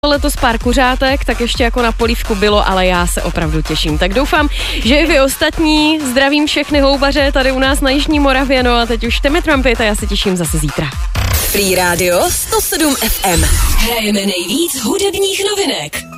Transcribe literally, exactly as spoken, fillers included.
letos pár kuřátek, tak ještě jako na polívku bylo, ale já se opravdu těším. Tak doufám, že i vy ostatní. Zdravím všechny houbaře tady u nás na Jižní Moravě, no a teď už jdeme trumpit a já se těším zase zítra. Free Radio sto sedm ef em. Hrajeme nejvíc hudebních novinek.